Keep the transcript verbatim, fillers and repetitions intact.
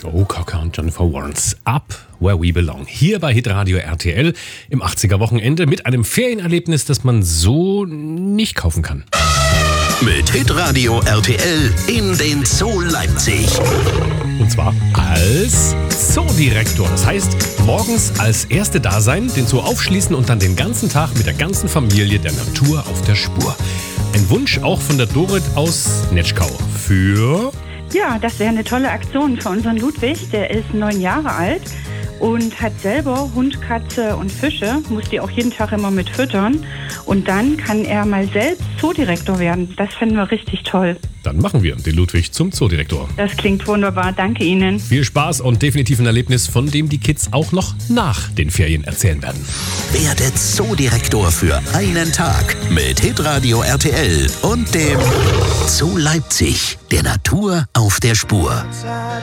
Joe Cocker und Jennifer Warnes. Up Where We Belong. Hier bei Hitradio R T L im achtziger-Wochenende mit einem Ferienerlebnis, das man so nicht kaufen kann. Mit Hitradio R T L in den Zoo Leipzig. Und zwar als Zoodirektor. Das heißt, morgens als Erste da sein, den Zoo aufschließen und dann den ganzen Tag mit der ganzen Familie der Natur auf der Spur. Ein Wunsch auch von der Dorit aus Netschkau. Für... Ja, das wäre eine tolle Aktion für unseren Ludwig. Der ist neun Jahre alt und hat selber Hund, Katze und Fische. Muss die auch jeden Tag immer mit füttern. Und dann kann er mal selbst Zoodirektor werden. Das fänden wir richtig toll. Dann machen wir den Ludwig zum Zoodirektor. Das klingt wunderbar. Danke Ihnen. Viel Spaß und definitiv ein Erlebnis, von dem die Kids auch noch nach den Ferien erzählen werden. Werde Zoodirektor für einen Tag mit Hitradio R T L und dem Zoo Leipzig, der Natur auf der Spur.